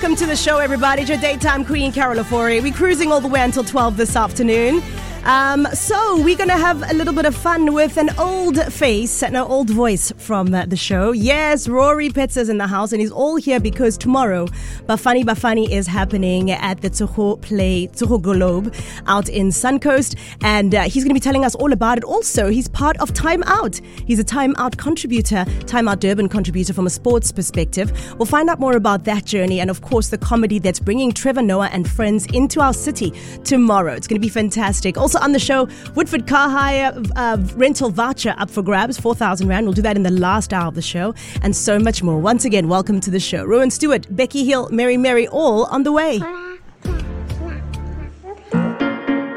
Welcome to the show, everybody. It's your daytime queen, Carol Ofori. We're cruising all the way until 12 this afternoon. So we're going to have a little bit of fun with an old face and an old voice from the show. Yes, Rory Pitts is in the house, and he's all here because tomorrow Bafani Bafani is happening at the Tsogo Globe out in Suncoast, and he's going to be telling us all about it. Also, he's part of Time Out. He's a Time Out contributor, Time Out Durban contributor from a sports perspective. We'll find out more about that journey and, of course, the comedy that's bringing Trevor Noah and friends into our city tomorrow. It's going to be fantastic. Also on the show, Woodford car hire rental voucher up for grabs, 4,000 Rand. We'll do that in the last hour of the show, and so much more. Once again, welcome to the show. Rowan Stewart, Becky Hill, Mary, all on the way.